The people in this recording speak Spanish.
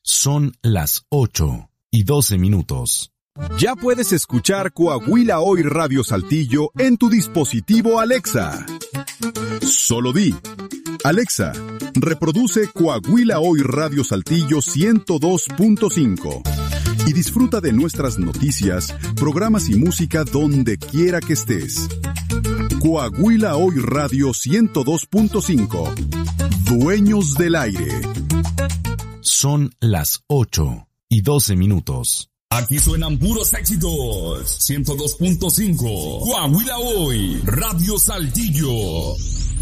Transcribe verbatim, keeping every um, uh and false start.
Son las ocho y doce minutos. Ya puedes escuchar Coahuila Hoy Radio Saltillo en tu dispositivo Alexa. Solo di: Alexa, reproduce Coahuila Hoy Radio Saltillo ciento dos punto cinco y disfruta de nuestras noticias, programas y música donde quiera que estés. Coahuila Hoy Radio ciento dos punto cinco. Dueños del aire. Son las ocho y doce minutos. Aquí suenan puros éxitos. ciento dos punto cinco. Coahuila Hoy Radio Saltillo.